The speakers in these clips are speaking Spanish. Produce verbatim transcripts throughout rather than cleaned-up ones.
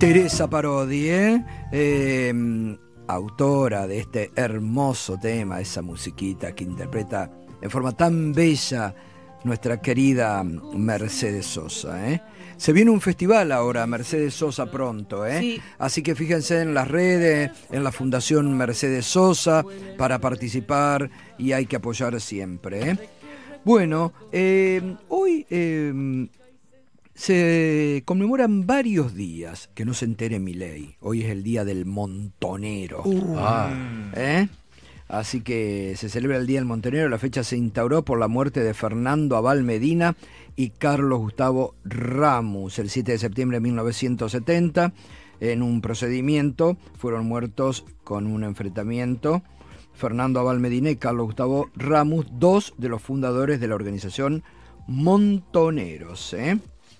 Teresa Parodi, ¿eh? Eh, autora de este hermoso tema, esa musiquita que interpreta en forma tan bella nuestra querida Mercedes Sosa, ¿eh? Se viene un festival ahora, Mercedes Sosa, pronto, ¿eh? Sí. Así que fíjense en las redes, en la Fundación Mercedes Sosa, para participar, y hay que apoyar siempre, ¿eh? Bueno, eh, hoy eh, se conmemoran varios días, que no se entere Milei. Hoy es el día del montonero. Uh. Ah. ¿Eh? Así que se celebra el Día del Montonero. La fecha se instauró por la muerte de Fernando Abal Medina y Carlos Gustavo Ramus el siete de septiembre de mil novecientos setenta. En un procedimiento fueron muertos con un enfrentamiento Fernando Abal Medina y Carlos Gustavo Ramus, dos de los fundadores de la organización Montoneros, ¿eh?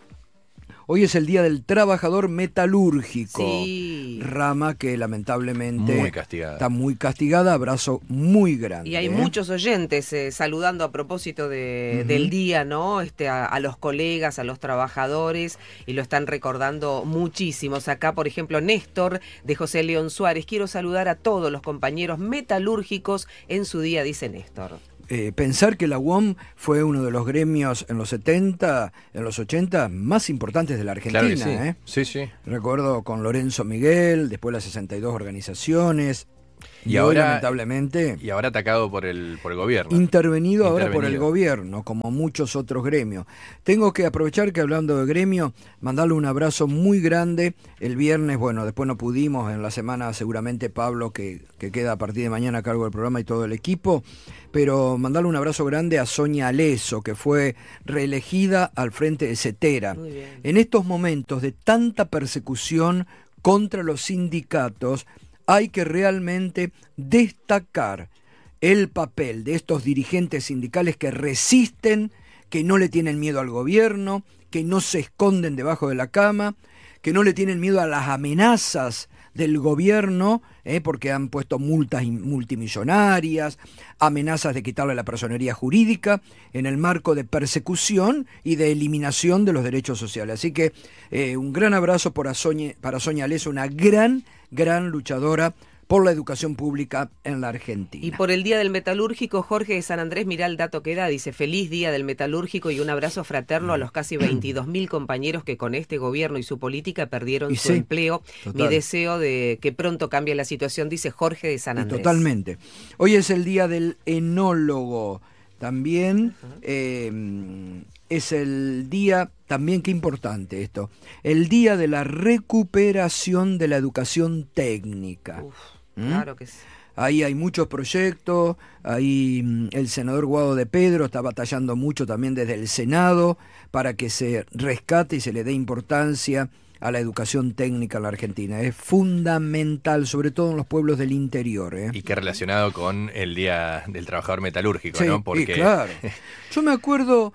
Hoy es el Día del Trabajador Metalúrgico, sí. Rama que lamentablemente muy castigada. está muy castigada, abrazo muy grande. Y hay ¿eh? muchos oyentes eh, saludando a propósito de, Uh-huh. del día, ¿no? Este, a, a los colegas, a los trabajadores, y lo están recordando muchísimos. Acá, por ejemplo, Néstor de José León Suárez. Quiero saludar a todos los compañeros metalúrgicos en su día, dice Néstor. Eh, pensar que la U O M fue uno de los gremios en los setenta, en los ochenta más importantes de la Argentina. Claro que sí. ¿eh? Sí, sí. Recuerdo con Lorenzo Miguel, después las sesenta y dos organizaciones. Y, y ahora, hoy, lamentablemente, y ahora atacado por el, por el gobierno. Intervenido ahora Intervenido. por el gobierno, como muchos otros gremios. Tengo que aprovechar que hablando de gremio, mandarle un abrazo muy grande. El viernes, bueno, después no pudimos, en la semana seguramente Pablo, que, que queda a partir de mañana a cargo del programa, y todo el equipo, pero mandarle un abrazo grande a Sonia Aleso, que fue reelegida al frente de CETERA. Muy bien. En estos momentos de tanta persecución contra los sindicatos, hay que realmente destacar el papel de estos dirigentes sindicales que resisten, que no le tienen miedo al gobierno, que no se esconden debajo de la cama, que no le tienen miedo a las amenazas del gobierno, eh, porque han puesto multas multimillonarias, amenazas de quitarle la personería jurídica en el marco de persecución y de eliminación de los derechos sociales. Así que eh, un gran abrazo para Sonia, para Sonia Aleso, una gran, gran luchadora por la educación pública en la Argentina. Y por el Día del Metalúrgico, Jorge de San Andrés, mirá el dato que da, dice: feliz Día del Metalúrgico y un abrazo fraterno a los casi veintidós mil compañeros que con este gobierno y su política perdieron Y su sí, empleo. total. Mi deseo de que pronto cambie la situación, dice Jorge de San Y Andrés. totalmente. Hoy es el Día del Enólogo. También eh, es el día, también qué importante esto, el Día de la Recuperación de la Educación Técnica. Uf, ¿Mm? claro que sí. Ahí hay muchos proyectos, ahí mm, el senador Guado de Pedro está batallando mucho también desde el Senado para que se rescate y se le dé importancia a la educación técnica en la Argentina. Es fundamental, sobre todo en los pueblos del interior, ¿eh? Y que relacionado con el Día del Trabajador Metalúrgico, Sí, ¿no? y claro. Yo me acuerdo...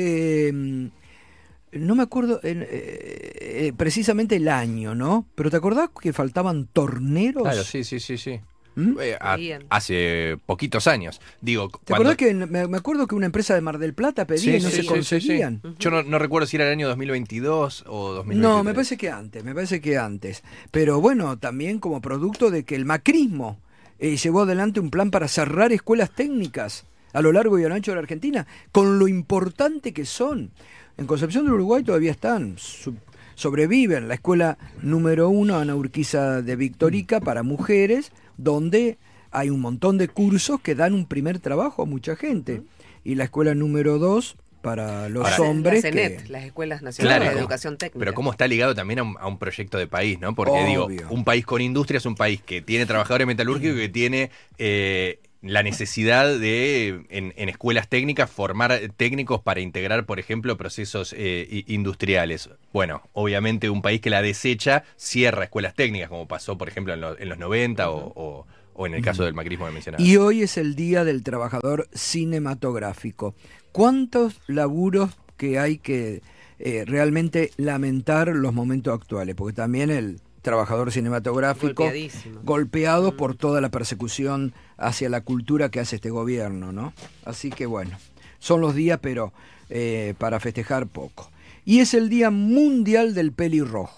Eh, no me acuerdo eh, eh, precisamente el año, ¿no? Pero ¿te acordás que faltaban torneros? Claro, sí, sí, sí, sí. ¿Mm? Eh, a- Bien. hace poquitos años. Digo, ¿Te cuando- acordás que me, me acuerdo que una empresa de Mar del Plata pedía Sí, y no sí, se sí, conseguían? sí, sí. Yo no, no recuerdo si era el año dos mil veintidós o dos mil veintitrés. No, me parece que antes, me parece que antes. Pero bueno, también como producto de que el macrismo eh, llevó adelante un plan para cerrar escuelas técnicas a lo largo y a lo ancho de la Argentina, con lo importante que son. En Concepción del Uruguay todavía están, su- sobreviven. La escuela número uno, Ana Urquiza de Victorica, para mujeres, donde hay un montón de cursos que dan un primer trabajo a mucha gente. Y la escuela número dos, para los Ahora, hombres. La CENET, que... las Escuelas Nacionales Claro, de ¿cómo? Educación Técnica. Pero cómo está ligado también a un, a un proyecto de país, ¿no? Porque Obvio. digo, un país con industria es un país que tiene trabajadores metalúrgicos, que tiene eh, la necesidad de, en, en escuelas técnicas, formar técnicos para integrar, por ejemplo, procesos eh, i- industriales. Bueno, obviamente un país que la desecha cierra escuelas técnicas, como pasó, por ejemplo, en, lo- en los noventa o, o, o en el caso del macrismo que mencionaba. Y hoy es el Día del Trabajador Cinematográfico. ¿Cuántos laburos que hay que eh, realmente lamentar los momentos actuales? Porque también el trabajador cinematográfico Golpeadísimo. golpeado Mm. por toda la persecución hacia la cultura que hace este gobierno, ¿no? Así que bueno, son los días, pero eh, para festejar poco. Y es el Día Mundial del Pelirrojo.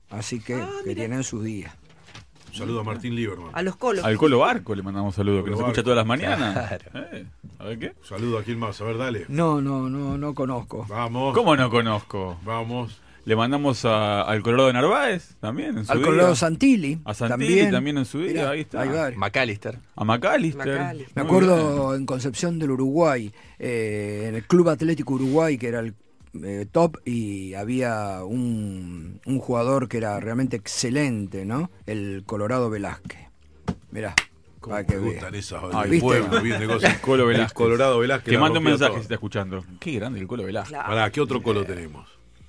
Así que, Ah, que mira. tienen sus días. Un saludo a Martín Lieberman. A los colos. Al Colo Barco le mandamos saludos, que nos Colo escucha Barco. todas las mañanas. Claro. Eh, a ver qué. Un saludo a quién más, a ver, dale. No, no, no, no conozco. Vamos. ¿Cómo no conozco? Vamos. Le mandamos a- al Colorado de Narváez también en su Al día. Colorado Santilli. A Santilli también, también en su día, Mirá, ahí está. hay varios. McAllister. A McAllister. McAllister. Me Muy acuerdo en Concepción del Uruguay, eh, en el Club Atlético Uruguay, que era el eh, top, y había un, un jugador que era realmente excelente, ¿no? El Colorado Velázquez. Mirá, ¿Cómo para que me veas. gustan esas Ay, del ¿viste? pueblo, bien negocio. El Colo Velázquez. El Colorado Velázquez. Que la mande un rompió mensaje toda. si está escuchando. Qué grande el Colo Velázquez. Claro. Pará, ¿qué otro colo tenemos?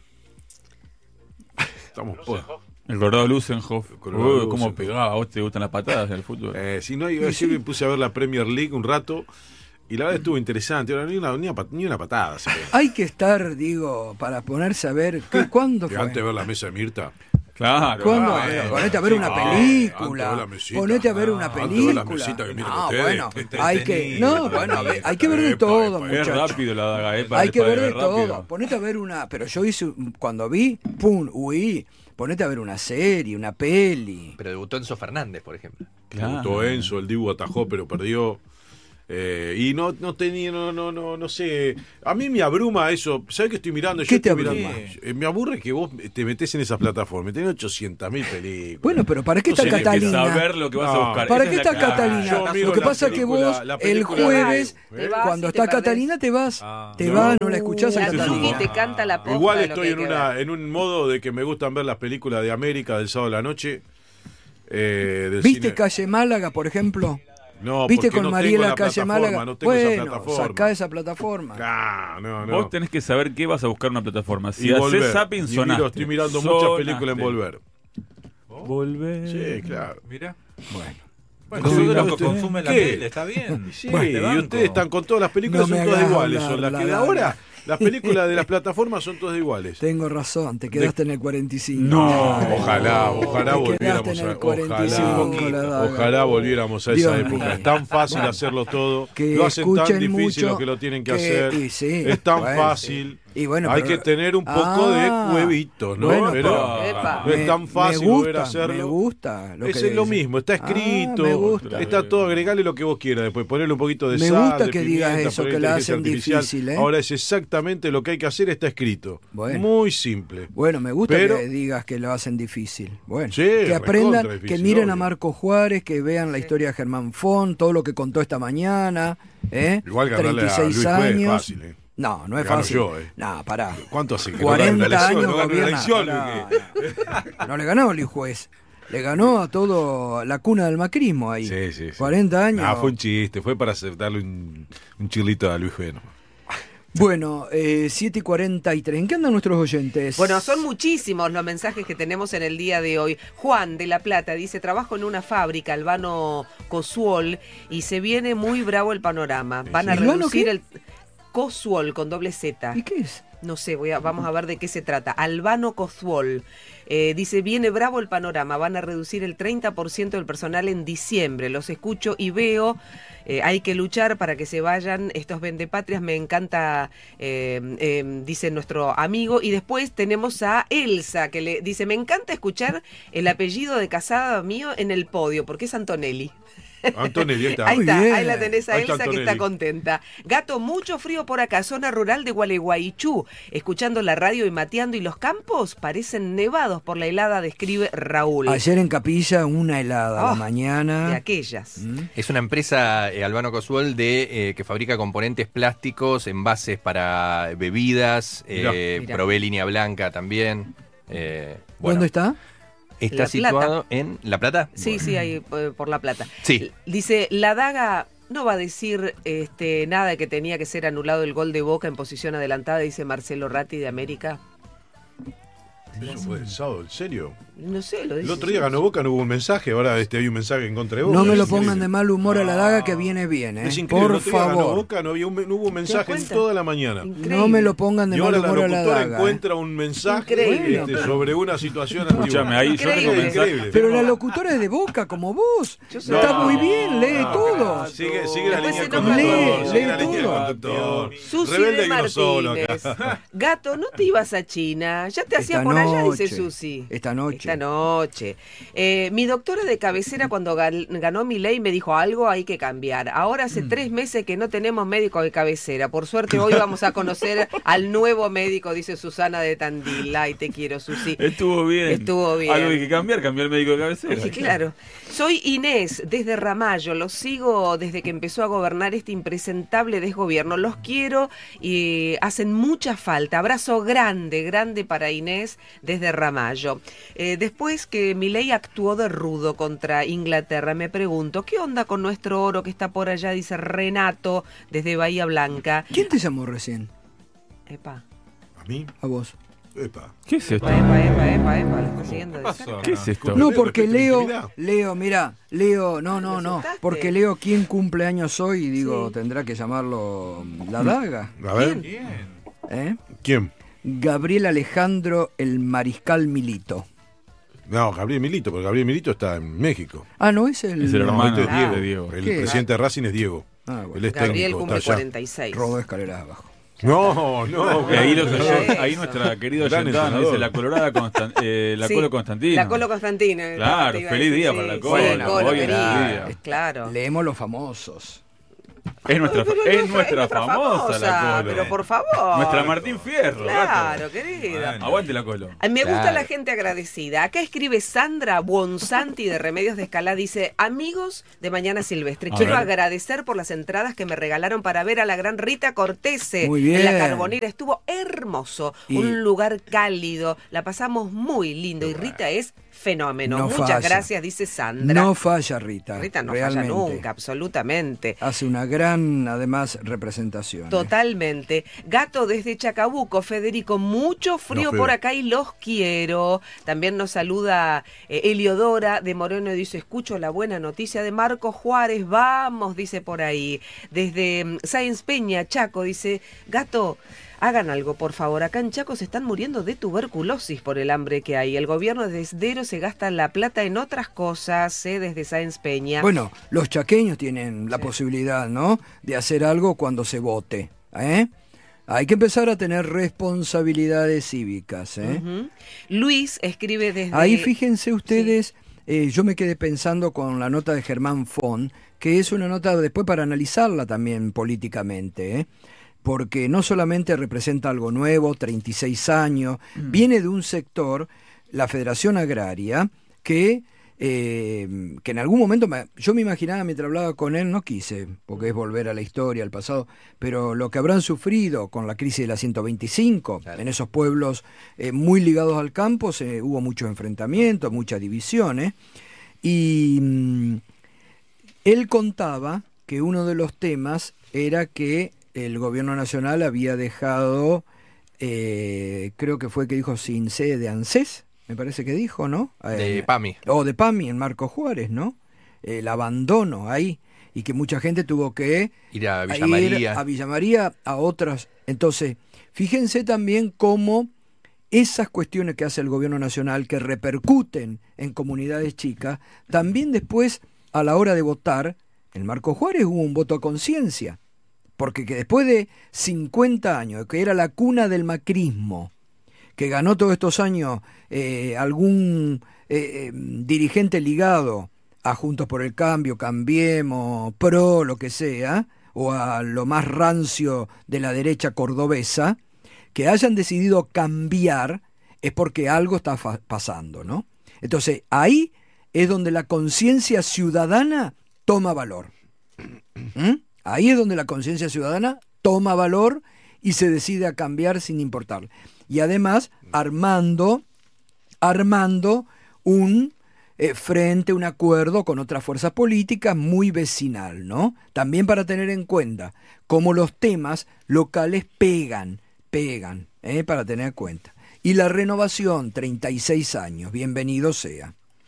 Estamos por. El Colorado Lusenhoff. El Colorado Uy, cómo Lusenhoff. pegaba. ¿A vos te gustan las patadas del fútbol? Eh, si no, ayer me puse a ver la Premier League un rato y la verdad estuvo interesante. Ahora, ni, una, ni, una, pat- ni una patada. Se pegó. Hay que estar, digo, para ponerse a ver, ¿qué, ¿cuándo Que fue? antes de ver la mesa de Mirta. Claro. ¿Cuándo? Ah, eh, Ponete a ver una sí, película. antes de la mesita. Ponete a ver una Ah, antes de ver la película. mesita que miran No, ustedes. bueno, Qué hay que, entretenido, no, bueno, a ver, hay que ver de Epa, todo, epa, Es muchachos. rápido la daga, eh, para Hay el que padre, ver de rápido. todo. Ponete a ver una, pero yo hice un- cuando vi, pum, huí. Ponete a ver una serie, una peli. Pero debutó Enzo Fernández, por ejemplo. Claro. Debutó Enzo, el Dibu atajó, pero perdió. Eh, y no, no tenía, no, no, no, no sé. A mí me abruma eso. ¿Sabes qué estoy mirando? Yo ¿Qué te estoy abruma? mirando- Eh, me aburre que vos te metés en esas plataformas. Tenés ochocientas mil películas. Bueno, pero ¿para qué No está sé, Catalina? Saber lo que vas a No. buscar. ¿Para Esa qué es la está clave. Catalina? Yo miro Lo que la pasa es que película- vos la el película- jueves, Te vas cuando y te está perdés. Catalina, te vas. Ah, te no. vas, no la escuchás a La Ese es Catalina. un- Tini te canta la posta Igual de lo estoy que en hay que una ver. en un modo de que me gustan ver las películas de América del sábado a la noche. Eh, del ¿Viste cine. Calle Málaga, por ejemplo? No, ¿Viste porque con no tengo Mariela la Calle plataforma, Málaga? No tengo esa Bueno, plataforma. sacá esa plataforma. Ah, no, no. Vos tenés que saber qué vas a buscar en una plataforma. Si Y volver. haces zapping, Y sonaste. miro, estoy mirando muchas Sonaste. películas en Volver. Volver. Sí, claro. Mira. Bueno. Bueno, Sí, sos de los usted- que consumen la ¿Qué? tele, está bien. Sí, Bueno, te y banco. ustedes están con todas las películas, No me son todas hagas iguales. hablar, Son las la que de gana. ahora, las películas de las plataformas son todas iguales. Tengo razón, te quedaste en el cuarenta y cinco. No, ojalá, ojalá Te volviéramos quedaste en el a cuarenta y cinco, ojalá, la daga. ojalá volviéramos a esa Dios época. mío. Es tan fácil Bueno, hacerlo todo. que Lo hacen tan escuchen difícil mucho, lo que lo tienen que, que- hacer. y sí, es tan bueno, fácil. Y bueno, Hay pero- que tener un poco Ah, de huevitos, ¿no? bueno, pero pero- Epa. no es Me- tan fácil me gusta, poder hacerlo. Me gusta. Lo Ese que es lo dice. mismo, está escrito, Ah, me gusta. está todo, agregarle lo que vos quieras, después ponerle un poquito de Me sal, gusta de que digas pimienta, eso, ponerle que la inteligencia hacen artificial. difícil, ¿eh? Ahora es exactamente lo que hay que hacer, está escrito. Bueno. Muy simple. Bueno, me gusta Pero- que digas que lo hacen difícil. Bueno, Sí, que aprendan, recontra difícil, que miren obvio. a Marco Juárez, que vean la historia de Germán Font, todo lo que contó esta mañana. ¿eh? Igual ganarle a treinta y seis Luis Juez es años. fácil, ¿eh? No, no es Gano fácil. yo, ¿eh? No, pará. ¿Cuánto hace que no cuarenta gana una elección? años No gana una gobierna. elección, Pará, Luis. no, no le ganó Luis Juez. Le ganó a todo la cuna del macrismo ahí. Sí, sí, sí. cuarenta años. Ah, fue un chiste, fue para hacer- darle un, un chirlito a Luis Juez. ¿no? Bueno, eh, siete y cuarenta y tres. ¿En qué andan nuestros oyentes? Bueno, son muchísimos los mensajes que tenemos en el día de hoy. Juan de La Plata dice, trabajo en una fábrica, Albano Cosuol, y se viene muy bravo el panorama. Van a ¿Albano reducir qué? el... Cosuol con doble Z. ¿Y qué es? No sé, voy a, vamos a ver de qué se trata. Albano Cosuol. Eh, dice, viene bravo el panorama, van a reducir el treinta por ciento del personal en diciembre. Los escucho y veo, eh, hay que luchar para que se vayan estos vendepatrias. Me encanta, eh, eh, dice nuestro amigo. Y después tenemos a Elsa, que le dice, me encanta escuchar el apellido de casada mío en el podio, porque es Antonelli. Antonelli, ahí está. Ahí Muy está, bien. ahí la tenés a Ahí está Elsa que está Antonelli. contenta. Gato, mucho frío por acá, zona rural de Gualeguaychú. Escuchando la radio y mateando, y los campos parecen nevados por la helada, describe Raúl. Ayer en Capilla, una helada a la Oh, mañana. De aquellas. ¿Mm? Es una empresa, eh, Albano Cosuol, de, eh, que fabrica componentes plásticos, envases para bebidas, Mirá. eh, Mirá. provee línea blanca también. eh, bueno, ¿Dónde está? Está La Plata. situado en La Plata. Sí, Bueno. sí, ahí eh, por La Plata. Sí. Dice, la daga no va a decir este, nada de que tenía que ser anulado el gol de Boca en posición adelantada, dice Marcelo Ratti de América. Eso fue el sábado, ¿en serio? No sé, lo dice. El otro día ganó Boca, no hubo un mensaje, ahora este, hay un mensaje en contra de Boca. No me lo Es pongan increíble. de mal humor a la daga que viene bien, ¿eh? Es increíble, el Por otro día ganó favor. Boca, no, había un, no hubo un mensaje en cuenta? toda la mañana. Increíble. No me lo pongan de Y mal ahora la humor a la locutora daga. ¿eh? encuentra un mensaje Increíble. este, Bueno, sobre una situación antigua. Escúchame, ahí yo tengo Increíble. mensajes. Increíble. Pero la locutora es de Boca, como vos. Yo soy- Está No, muy bien, lee no, todo. Sigue, sigue la Después línea se del enoja conductor. todo. Sigue la Lee línea del todo. conductor. Susi Rebelde de y no solo Martínez. acá. Gato, no te ibas a China. Ya te hacías Esta por allá allá, noche. dice Susi. Esta noche. Esta noche. Eh, mi doctora de cabecera cuando gal- ganó Milei me dijo algo hay que cambiar. Ahora hace Mm. tres meses que no tenemos médico de cabecera. Por suerte hoy vamos a conocer al nuevo médico, dice Susana de Tandil. Ay, te quiero, Susi. Estuvo bien. Estuvo bien. Algo hay que cambiar, cambiar el médico de cabecera. Sí, claro. Soy Inés, desde Ramallo. Los sigo desde que empezó a gobernar este impresentable desgobierno. Los quiero y hacen mucha falta. Abrazo grande, grande para Inés desde Ramallo. Eh, después que Milei actuó de rudo contra Inglaterra, me pregunto, ¿qué onda con nuestro oro que está por allá? Dice Renato, desde Bahía Blanca. ¿Quién te llamó recién? Epa. ¿A mí? A vos. Epa. ¿Qué es esto? Epa, epa, epa, epa, lo está siguiendo de pasó? cerca. ¿Qué es esto? No, porque Respeto mi Leo, intimidad. Leo, mira, Leo, no, no, ¿Me no, asustaste? porque Leo, ¿quién cumple años hoy? Y digo, Sí. tendrá que llamarlo la daga, A ver. ¿eh? ¿Quién? Gabriel Alejandro el Mariscal Milito. No, Gabriel Milito, porque Gabriel Milito está en México. Ah, no es el... Es el No, hermano este es Diego. de Diego. El ¿Qué? presidente de Racing es Diego. Ah, bueno. Él es Gabriel técnico, cumple está allá. cuarenta y seis. Rodó escaleras abajo. No, no. Y ahí, los- Eso. ahí nuestra querida Gran oyentada nos entrenador. dice la colorada Constan- eh, la Sí, Colo Constantino. La Colo Constantino. Claro, te iba a feliz decir, día sí, para la sí, Colo, Sí, Colo, hoy es querida. el día. Claro. Leemos los famosos. Es nuestra, Pero es no, nuestra famosa, la Colo. Pero por favor. Nuestra Martín Fierro. Claro, gato. querida. Aguante la Colo. Ay, Me gusta Claro. la gente agradecida. Acá escribe Sandra Buonsanti de Remedios de Escalá. Dice, amigos de Mañana Silvestre, A quiero ver. agradecer por las entradas que me regalaron para ver a la gran Rita Cortese Muy bien. en la Carbonera. Estuvo hermoso, Y- un lugar cálido. La pasamos muy lindo y Rita es fenómeno. No Muchas falla. gracias, dice Sandra. No falla Rita. Rita no realmente. falla nunca, absolutamente. Hace una gran, además, representación. ¿eh? Totalmente. Gato desde Chacabuco, Federico, mucho frío No, Fede. por acá y los quiero. También nos saluda eh, Eliodora de Moreno y dice, escucho la buena noticia de Marco Juárez, vamos, dice por ahí. Desde mm, Sáenz Peña, Chaco, dice, Gato, hagan algo, por favor. Acá en Chaco se están muriendo de tuberculosis por el hambre que hay. El gobierno de Esdero se gasta la plata en otras cosas, ¿eh? Desde Sáenz Peña. Bueno, los chaqueños tienen la Sí. posibilidad, ¿no?, de hacer algo cuando se vote, ¿eh? Hay que empezar a tener responsabilidades cívicas, ¿eh? Ujú. Luis escribe desde... Ahí fíjense ustedes, eh, yo me quedé pensando con la nota de Germán Fon, que es una nota después para analizarla también políticamente, ¿eh? Porque no solamente representa algo nuevo, treinta y seis años, Mm. viene de un sector, la Federación Agraria, que, eh, que en algún momento, me- yo me imaginaba mientras hablaba con él, no quise, porque es volver a la historia, al pasado, pero lo que habrán sufrido con la crisis de la ciento veinticinco, Claro. en esos pueblos eh, muy ligados al campo, se, hubo muchos enfrentamientos, muchas divisiones, y mm, él contaba que uno de los temas era que el gobierno nacional había dejado, eh, creo que fue que dijo sin sede de ANSES, me parece que dijo, ¿no? De Eh, PAMI. O de PAMI en Marco Juárez, ¿no? El abandono ahí, y que mucha gente tuvo que Ir a Villa ir María. a Villa María, a otras. Entonces, fíjense también cómo esas cuestiones que hace el gobierno nacional, que repercuten en comunidades chicas, también después, a la hora de votar, en Marco Juárez hubo un voto a conciencia, porque que después de cincuenta años, que era la cuna del macrismo, que ganó todos estos años eh, algún eh, eh, dirigente ligado a Juntos por el Cambio, Cambiemos, PRO, lo que sea, o a lo más rancio de la derecha cordobesa, que hayan decidido cambiar es porque algo está fa- pasando, ¿no? Entonces, ahí es donde la conciencia ciudadana toma valor. ¿Mm? Ahí es donde la conciencia ciudadana toma valor y se decide a cambiar sin importar. Y además, armando, armando un eh, frente, un acuerdo con otras fuerzas políticas muy vecinal, ¿no? También para tener en cuenta cómo los temas locales pegan, pegan, ¿eh? Para tener en cuenta. Y la renovación, treinta y seis años, bienvenido sea.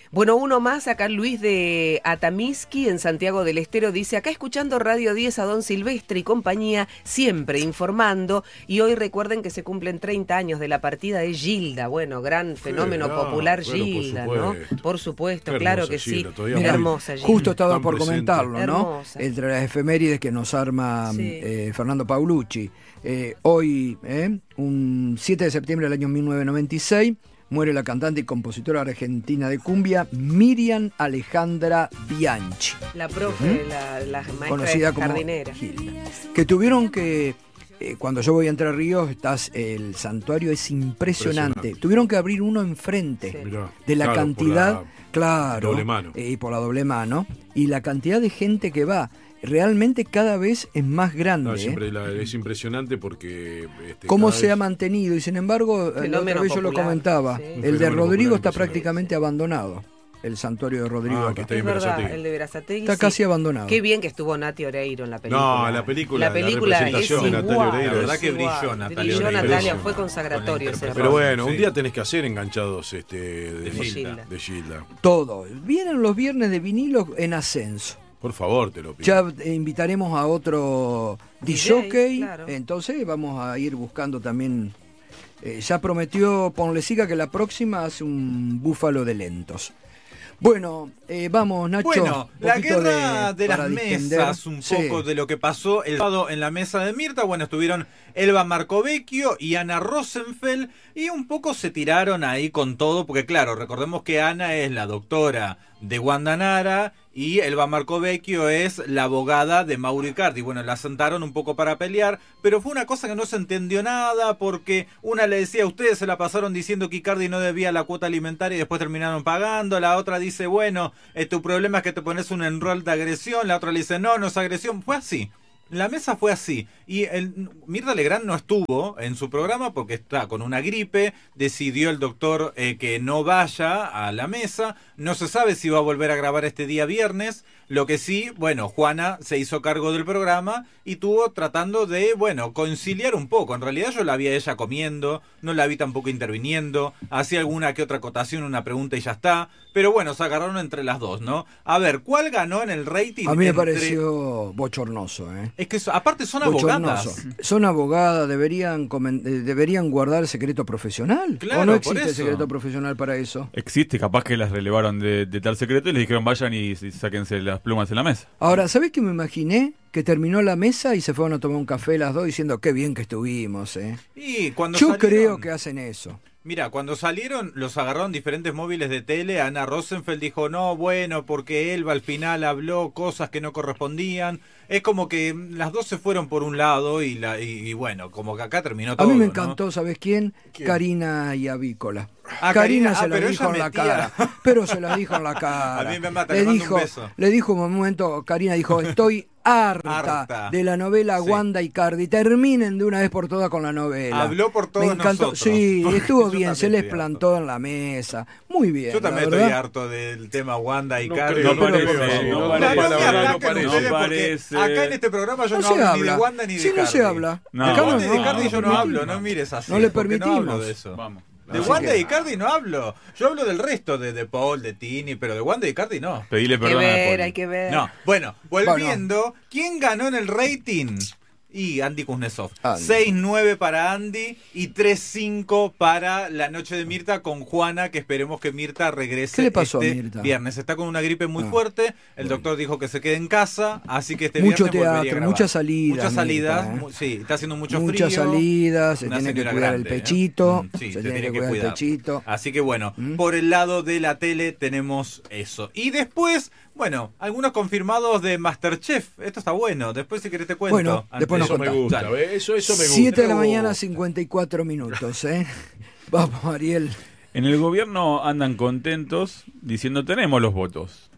Bueno, uno más, acá Luis de Atamisqui, en Santiago del Estero, dice, acá escuchando Radio diez a Don Silvestre y compañía, siempre informando, y hoy recuerden que se cumplen treinta años de la partida de Gilda, bueno, gran fenómeno Claro, popular bueno, por Gilda, supuesto. ¿no? Por supuesto, Qué claro hermosa que sí. Gilda, todavía Mira, muy- hermosa Gilda. Justo estaba Tan por presente. comentarlo, ¿no? Hermosa. Entre las efemérides que nos arma Sí. eh, Fernando Paulucci. Eh, hoy, eh, un siete de septiembre del año mil novecientos noventa y seis, muere la cantante y compositora argentina de cumbia Miriam Alejandra Bianchi, La profe, la, la maestra conocida como jardinera. Gilda, que tuvieron que, eh, cuando yo voy a Entre Ríos, estás, el santuario es impresionante. Impresionante. Tuvieron que abrir uno enfrente Sí. Mirá, de la claro, cantidad, por la claro, doble mano. eh, y por la doble mano, y la cantidad de gente que va, realmente cada vez es más grande. No, es, ¿eh? impre- la- es impresionante porque... Este, Cómo cada se vez- ha mantenido, y sin embargo, la Fenómeno otra vez yo lo popular, comentaba, sí. el Un de fenómeno Rodrigo popular está impresionante. prácticamente abandonado, el santuario de Rodrigo Ah, acá. que está ahí Es en verdad, Berazategui. el de Berazategui. Está sí. casi abandonado. Qué bien que estuvo Nati Oreiro en la película. No, la película, La película la es representación de Natalia igual, Oreiro La verdad es que brilló igual. Natalia Brilló Oreiro. Natalia, Impresionante. fue consagratorio ese Pero rol. bueno, un Sí. día tenés que hacer enganchados este, de, De Gilda. de Gilda. Todo. Vienen los viernes de vinilo en ascenso. Por favor, te lo pido. Ya eh, invitaremos a otro D D J, J, claro. entonces vamos a ir buscando también. eh, ya prometió Ponlecica que la próxima hace un búfalo de lentos. Bueno, eh, vamos, Nacho. Bueno, un la poquito guerra de, para las distender. mesas, un Sí. poco de lo que pasó el sábado en la mesa de Mirta. Bueno, estuvieron Elba Marcovecchio y Ana Rosenfeld y un poco se tiraron ahí con todo, porque claro, recordemos que Ana es la doctora de Wanda Nara y Elba Marcovecchio es la abogada de Mauro Icardi. Bueno, la sentaron un poco para pelear, pero fue una cosa que no se entendió nada, porque una le decía, ustedes se la pasaron diciendo que Icardi no debía la cuota alimentaria y después terminaron pagando. La otra dice, bueno, eh, tu problema es que te pones un enrol de agresión. La otra le dice, no, no es agresión. Fue así. La mesa fue así. Y el, Mirta Legrand no estuvo en su programa porque está con una gripe. Decidió el doctor eh, que no vaya a la mesa. No se sabe si va a volver a grabar este día viernes. Lo que sí, bueno, Juana se hizo cargo del programa y estuvo tratando de, bueno, conciliar un poco. En realidad yo la vi a ella comiendo, no la vi tampoco interviniendo. Hacía alguna que otra acotación, una pregunta y ya está. Pero bueno, se agarraron entre las dos, ¿no? A ver, ¿cuál ganó en el rating? A mí me entre- pareció bochornoso, ¿eh? Es que so- aparte son Bochornoso. abogadas. Son abogadas, deberían comen- eh, deberían guardar el secreto profesional. Claro, ¿O no por existe el eso. secreto profesional para eso? Existe, capaz que las relevaron de, de tal secreto y les dijeron vayan y, y sáquense las plumas en la mesa. Ahora, ¿sabés qué me imaginé? Que terminó la mesa y se fueron a tomar un café las dos diciendo qué bien que estuvimos, ¿eh? Y cuando Yo salieron- creo que hacen eso. Mira, cuando salieron, los agarraron diferentes móviles de tele. Ana Rosenfeld dijo, no, bueno, porque Elba al final habló cosas que no correspondían. Es como que las dos se fueron por un lado y, la, y, y bueno, como que acá terminó A todo. mí me ¿no? encantó, ¿sabés quién? ¿Quién? Karina y Avícola. Ah, Karina Karina, se ah, lo pero dijo ella en la metía- cara, pero se lo dijo en la cara. A mí me mata, le le mando dijo, un beso. le dijo un momento, Karina dijo, estoy harta, Harta. de la novela Sí. Wanda Icardi, terminen de una vez por todas con la novela. Habló por todos Me encantó, nosotros. sí, Porque estuvo yo bien, se también les estoy plantó en la mesa, muy bien. Yo también la estoy verdad. harto del tema Wanda y No Cardi. creo, no parece, creo, no sí, parece. No, No, no, la me verdad ataquen no parece. ustedes No porque parece. acá en este programa yo No no, se hablo habla. ni de Wanda ni de Sí, no Cardi. se habla. No. De Acá Wanda y de no, Cardi no yo no permitimos. hablo, no mires así. No le porque No hablo permitimos. de eso. Vamos. De Así Wanda que- y Cardi no hablo. Yo hablo del resto, de, de Paul, de Tini, pero de Wanda y Cardi no. Pedile Hay que perdón a ver, Poli. hay que ver. No, bueno, volviendo, ¿quién ganó en el rating? Y Andy Kuznetsov. Andy. seis nueve para Andy y tres cinco para la noche de Mirta con Juana, que esperemos que Mirta regrese ¿Qué le pasó a este Mirta? viernes. Está con una gripe muy Ah, fuerte, el doctor dijo que se quede en casa, así que este Mucho viernes volvería a teatro, grabar. muchas salidas, Muchas salidas, Mirta, ¿eh? mu- sí, está haciendo mucho Muchas frío. salidas, se Una tiene que señora cuidar grande, el ¿eh? pechito, Mm, sí, se, tiene que cuidar el pechito. Así que bueno, ¿Mm? por el lado de la tele tenemos eso. Y después, bueno, algunos confirmados de Masterchef. Esto está bueno. Después si querés te cuento. Bueno, antes. después nos Eso me contás. gusta, Dale. ¿ves? Eso, eso me gusta. siete de la Uh. mañana, cincuenta y cuatro minutos, ¿eh? Vamos, Ariel. En el gobierno andan contentos diciendo tenemos los votos.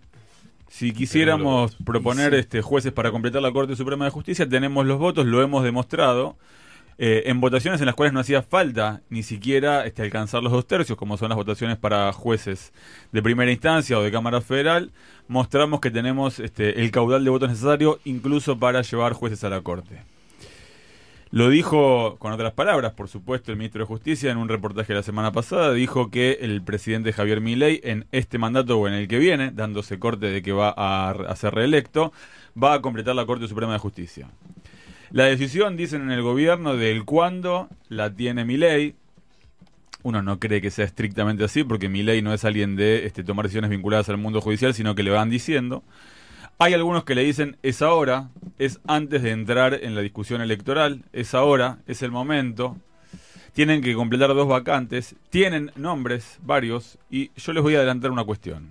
Si quisiéramos proponer este, jueces para completar la Corte Suprema de Justicia, tenemos los votos, lo hemos demostrado. Eh, en votaciones en las cuales no hacía falta ni siquiera este, alcanzar los dos tercios, como son las votaciones para jueces de primera instancia o de Cámara Federal, mostramos que tenemos este, el caudal de votos necesario incluso para llevar jueces a la Corte. Lo dijo con otras palabras, por supuesto, el ministro de Justicia en un reportaje la semana pasada, dijo que el presidente Javier Milei en este mandato o en el que viene, dándose corte de que va a, a ser reelecto, va a completar la Corte Suprema de Justicia. La decisión, dicen en el gobierno, del cuándo la tiene Milei. Uno no cree que sea estrictamente así, porque Milei no es alguien de este, tomar decisiones vinculadas al mundo judicial, sino que le van diciendo. Hay algunos que le dicen, es ahora, es antes de entrar en la discusión electoral, es ahora, es el momento. Tienen que completar dos vacantes, tienen nombres, varios, y yo les voy a adelantar una cuestión.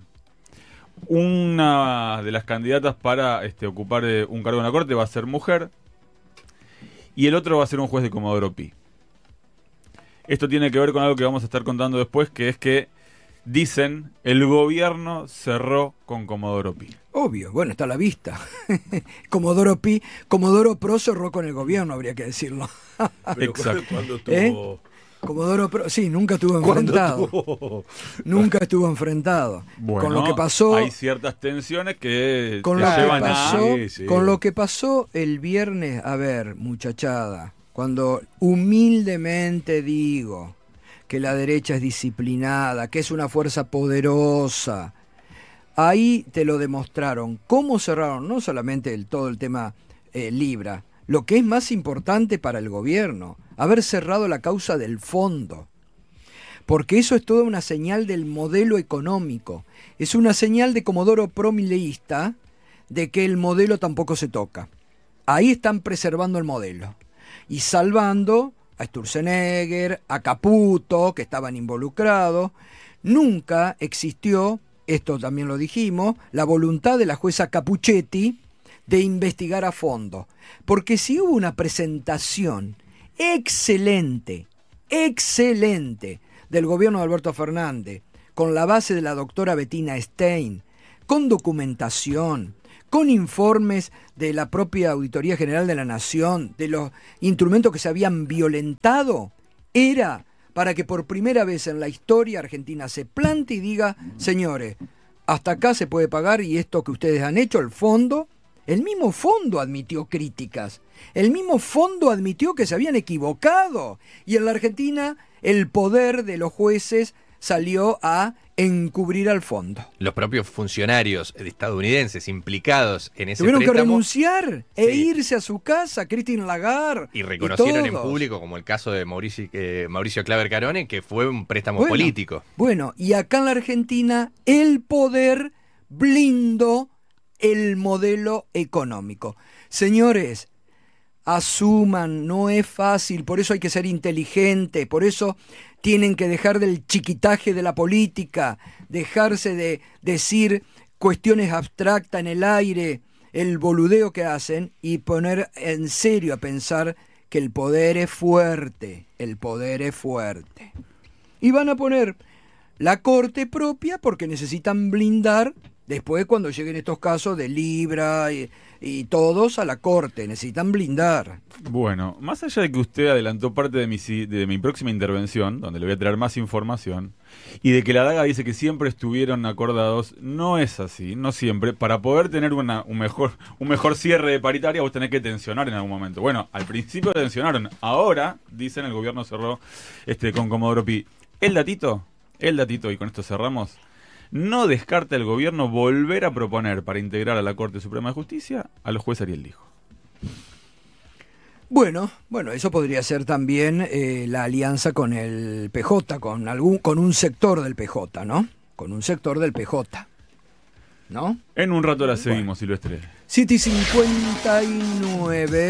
Una de las candidatas para este, ocupar eh, un cargo en la Corte va a ser mujer, y el otro va a ser un juez de Comodoro Pi. Esto tiene que ver con algo que vamos a estar contando después, que es que dicen, el gobierno cerró con Comodoro Pi. Obvio, bueno, está a la vista. Comodoro Pi, Comodoro Pro cerró con el gobierno, habría que decirlo. Pero Exacto. cuando tuvo... ¿Eh? Comodoro Pro, sí, nunca estuvo enfrentado. tuvo... Nunca estuvo enfrentado. Bueno, con lo que pasó, hay ciertas tensiones que con te lo que llevan pasó, a... Sí, sí. con lo que pasó el viernes, a ver, muchachada, cuando humildemente digo que la derecha es disciplinada, que es una fuerza poderosa, ahí te lo demostraron. ¿Cómo cerraron? No solamente el, todo el tema eh, Libra, lo que es más importante para el gobierno, haber cerrado la causa del fondo. Porque eso es toda una señal del modelo económico. Es una señal de Comodoro pro-mileísta de que el modelo tampoco se toca. Ahí están preservando el modelo. Y salvando a Sturzenegger, a Caputo, que estaban involucrados. Nunca existió, esto también lo dijimos, la voluntad de la jueza Capuchetti de investigar a fondo. Porque si hubo una presentación excelente, excelente, del gobierno de Alberto Fernández, con la base de la doctora Bettina Stein, con documentación, con informes de la propia Auditoría General de la Nación, de los instrumentos que se habían violentado, era para que por primera vez en la historia Argentina se plante y diga, señores, hasta acá se puede pagar y esto que ustedes han hecho, el fondo, el mismo fondo admitió críticas, el mismo fondo admitió que se habían equivocado, y en la Argentina el poder de los jueces salió a encubrir al fondo. Los propios funcionarios estadounidenses implicados en ese Tuvieron préstamo, que renunciar e sí, irse a su casa, Christine Lagarde. y reconocieron y en público, como el caso de Mauricio, eh, Mauricio Claver Carone, que fue un préstamo Bueno, político. Bueno, y acá en la Argentina el poder blindó el modelo económico. Señores, asuman, no es fácil, por eso hay que ser inteligente, por eso tienen que dejar del chiquitaje de la política, dejarse de decir cuestiones abstractas en el aire, el boludeo que hacen, y poner en serio a pensar que el poder es fuerte, el poder es fuerte. Y van a poner la corte propia porque necesitan blindar. Después, cuando lleguen estos casos de Libra y, y todos a la corte, necesitan blindar. Bueno, más allá de que usted adelantó parte de mi, de mi próxima intervención, donde le voy a traer más información, y de que la daga dice que siempre estuvieron acordados, no es así, no siempre. Para poder tener una, un, mejor, un mejor cierre de paritaria, vos tenés que tensionar en algún momento. Bueno, al principio tensionaron, ahora, dicen, el gobierno cerró este, con Comodoro Pi. El datito, el datito, y con esto cerramos. No descarta el gobierno volver a proponer para integrar a la Corte Suprema de Justicia a los jueces Ariel Lijo. Bueno, bueno, eso podría ser también eh, la alianza con el P J, con algún, con un sector del P J, ¿no? Con un sector del P J, ¿no? En un rato la seguimos, bueno. Silvestre. siete y cincuenta y nueve.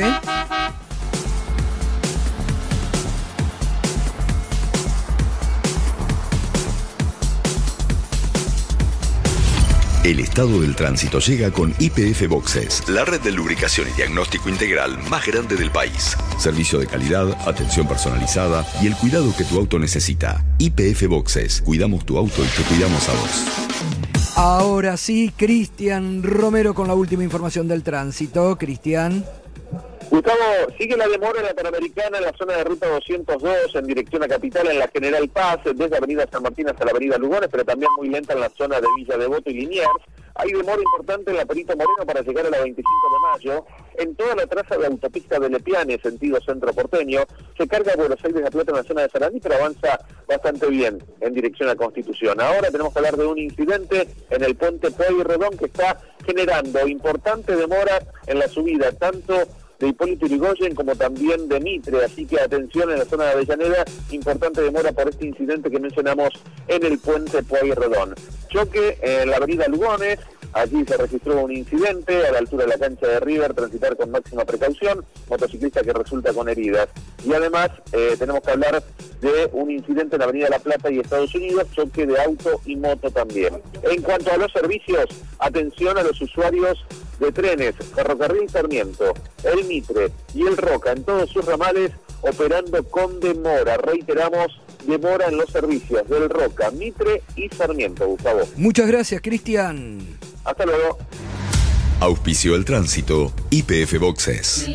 El estado del tránsito llega con Y P F Boxes, la red de lubricación y diagnóstico integral más grande del país. Servicio de calidad, atención personalizada y el cuidado que tu auto necesita. Y P F Boxes, cuidamos tu auto y te cuidamos a vos. Ahora sí, Cristian Romero con la última información del tránsito. Cristian. Gustavo, sigue la demora en la Panamericana en la zona de ruta doscientos dos en dirección a Capital en la General Paz, desde Avenida San Martín hasta la Avenida Lugones, pero también muy lenta en la zona de Villa Devoto y Liniers. Hay demora importante en la Perito Moreno para llegar a la veinticinco de mayo. En toda la traza de autopista de Lepiane, sentido centro porteño, se carga Buenos Aires de Plata en la zona de Sarandí, pero avanza bastante bien en dirección a Constitución. Ahora tenemos que hablar de un incidente en el puente Pueyrredón que está generando importante demora en la subida, tanto de Hipólito Yrigoyen como también de Mitre, así que atención en la zona de Avellaneda, importante demora por este incidente que mencionamos en el puente Pueyrredón. Choque en la avenida Lugones, allí se registró un incidente a la altura de la cancha de River, transitar con máxima precaución, motociclista que resulta con heridas. Y además eh, tenemos que hablar de un incidente en la avenida La Plata y Estados Unidos, choque de auto y moto también. En cuanto a los servicios, atención a los usuarios de trenes, Ferrocarril Sarmiento, el Mitre y el Roca en todos sus ramales operando con demora. Reiteramos, demora en los servicios del Roca, Mitre y Sarmiento, Gustavo. Muchas gracias, Cristian. Hasta luego. Auspició el tránsito Y P F Boxes.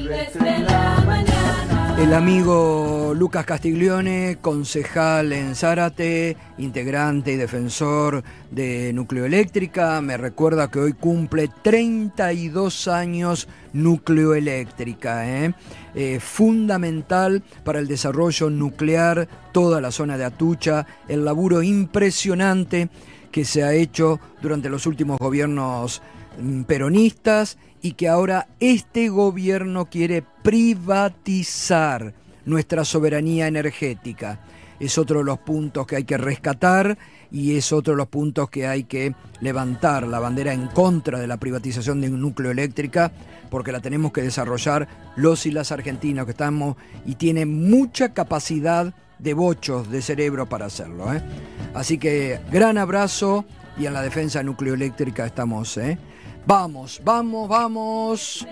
El amigo Lucas Castiglione, concejal en Zárate, integrante y defensor de Nucleoeléctrica, me recuerda que hoy cumple treinta y dos años Nucleoeléctrica, ¿eh? Eh, fundamental para el desarrollo nuclear, toda la zona de Atucha, el laburo impresionante que se ha hecho durante los últimos gobiernos peronistas y que ahora este gobierno quiere privatizar nuestra soberanía energética. Es otro de los puntos que hay que rescatar y es otro de los puntos que hay que levantar la bandera en contra de la privatización de Nucleoeléctrica, porque la tenemos que desarrollar los y las argentinos que estamos y tienen mucha capacidad de bochos de cerebro para hacerlo, ¿eh? Así que gran abrazo y en la defensa de Nucleoeléctrica estamos, ¿eh? Vamos, vamos, vamos.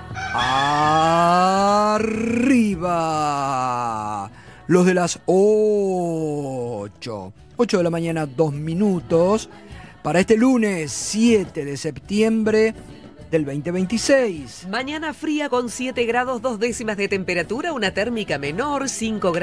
Arriba. Los de las ocho. ocho de la mañana, dos minutos. Para este lunes siete de septiembre del veinte veintiséis. Mañana fría con siete grados, dos décimas de temperatura, una térmica menor, cinco grados.